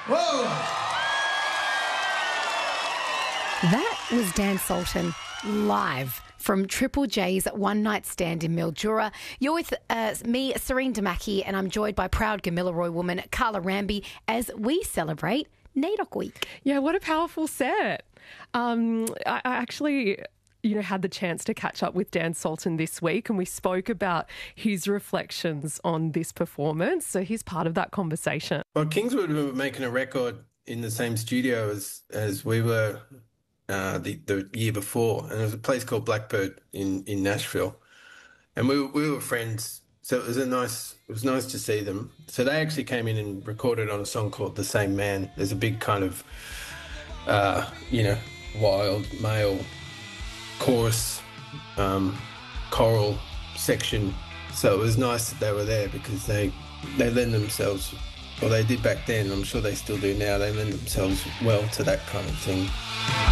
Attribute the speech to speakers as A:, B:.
A: Whoa!
B: That was Dan Sultan live from Triple J's One Night Stand in Mildura. You're with me, Serene Damaki, and I'm joined by proud Gamilaroi woman Carla Ramby as we celebrate NAIDOC Week.
C: Yeah, what a powerful set. I actually had the chance to catch up with Dan Sultan this week, and we spoke about his reflections on this performance. So he's part of that conversation.
D: Well, Kingswood were making a record in the same studio as we were the year before, and there was a place called Blackbird in Nashville, and we were friends. So it was nice to see them. So they actually came in and recorded on a song called "The Same Man." There's a big kind of wild male chorus, choral section. So it was nice that they were there because they lend themselves, well, they did back then, I'm sure they still do now, they lend themselves well to that kind of thing.